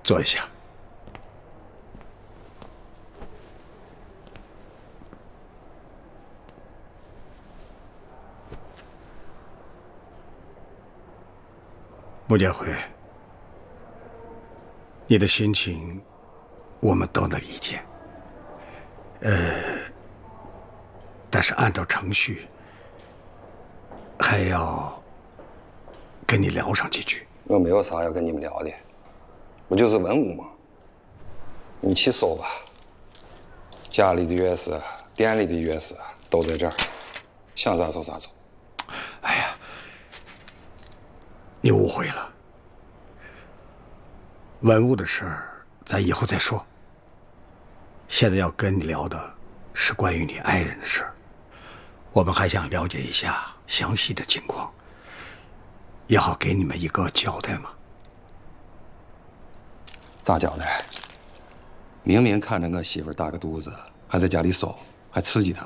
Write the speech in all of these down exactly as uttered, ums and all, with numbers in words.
坐一下。穆建辉，你的心情我们都能理解。呃，但是按照程序，还要跟你聊上几句。 我没有啥要跟你们聊的，我就是文物嘛。你去搜吧，家里的钥匙、店里的钥匙都在这儿，想咋走咋走。 哎呀，你误会了，文物的事儿咱以后再说。现在要跟你聊的是关于你爱人的事儿，我们还想了解一下详细的情况，也好给你们一个交代嘛。 咋交代？明明看着我媳妇大个肚子，还在家里搜，还刺激她。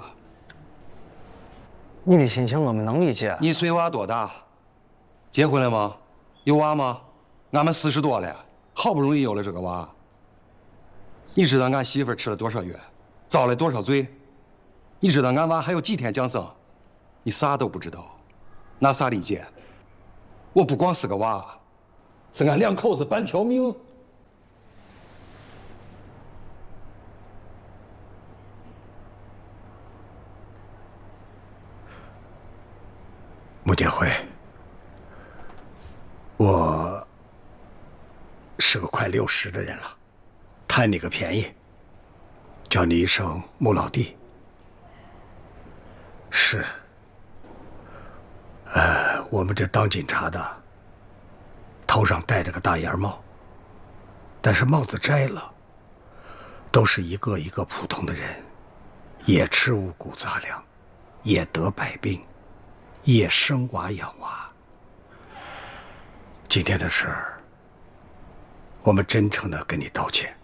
你的心情我们能理解。 你孙娃多大？结婚了吗？有娃吗？俺们四十多了，好不容易有了这个娃。你知道俺媳妇吃了多少药，遭了多少罪？你知道俺娃还有几天降生？你啥都不知道，拿啥理解？我不光是个娃，是俺两口子半条命。 穆建辉，我是个快六十的人了，贪你个便宜，叫你一声穆老弟。是，呃，我们这当警察的，头上戴着个大檐帽，但是帽子摘了，都是一个一个普通的人，也吃五谷杂粮，也得百病，也生娃养娃。今天的事儿，我们真诚的跟你道歉。